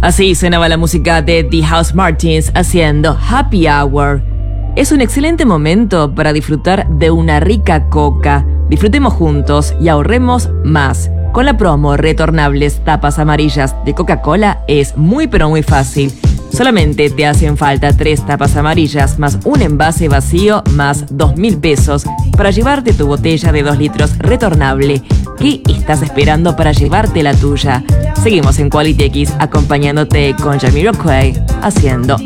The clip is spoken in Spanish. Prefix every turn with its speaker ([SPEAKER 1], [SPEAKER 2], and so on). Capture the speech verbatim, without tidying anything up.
[SPEAKER 1] Así sonaba la música de The House Martins haciendo Happy Hour. Es un excelente momento para disfrutar de una rica coca. Disfrutemos juntos y ahorremos más. Con la promo Retornables Tapas Amarillas de Coca-Cola es muy pero muy fácil. Solamente te hacen falta tres tapas amarillas más un envase vacío más dos mil pesos para llevarte tu botella de dos litros retornable. ¿Qué estás esperando para llevarte la tuya? Seguimos en Quality X acompañándote con Jamiroquai haciendo